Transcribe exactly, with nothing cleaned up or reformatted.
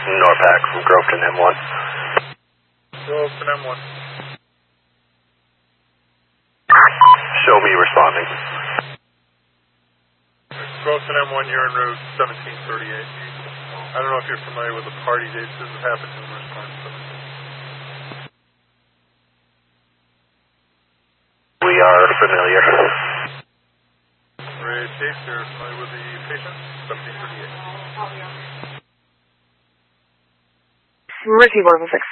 Norpac from Groveton M one. Groveton M one. Show me responding. Groveton M one, you're en route seventeen thirty-eight. I don't know if you're familiar with the party dates. This has happened numerous times. But... We are familiar. Ray Chase, you're familiar with the patient? seventeen thirty-eight. Receive one six.